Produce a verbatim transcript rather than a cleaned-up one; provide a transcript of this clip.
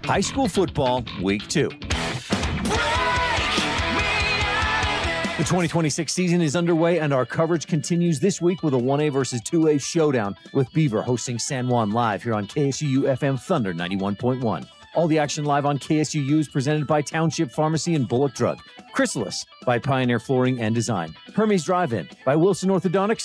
High school football, week two. The twenty twenty-six season is underway, and our coverage continues this week with a one A versus two A showdown, with Beaver hosting San Juan live here on K S U U F M Thunder ninety-one point one. All the action live on K S U U is presented by Township Pharmacy and Bullock Drug. Chrysalis by Pioneer Flooring and Design. Hermes Drive-In by Wilson Orthodontics.